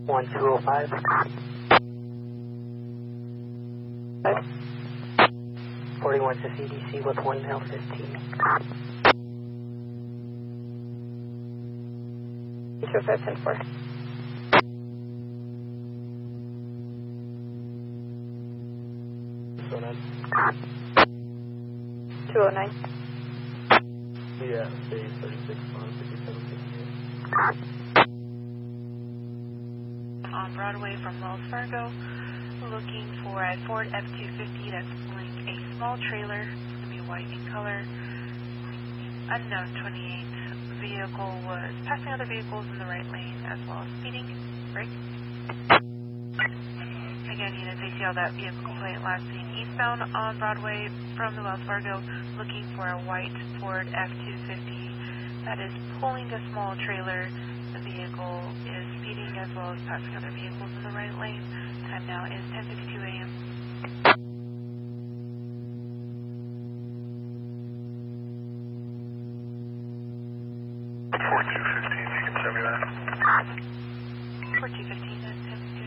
1205. 41 to CDC with 1L15. Echo 510-4. So 209. Yeah, phase 36 on 5758. On Broadway from Wells Fargo, looking for a Ford F-250 that's pulling a small trailer. It's going to be white in color. Unknown 28 vehicle was passing other vehicles in the right lane as well as speeding. Brake. Again, units ACL, that vehicle complaint last seen eastbound on Broadway from the Wells Fargo, looking for a white Ford F-250 that is pulling a small trailer. The vehicle is speeding as well as passing other vehicles in the right lane. Time now is 10:52 a.m. You can send me that.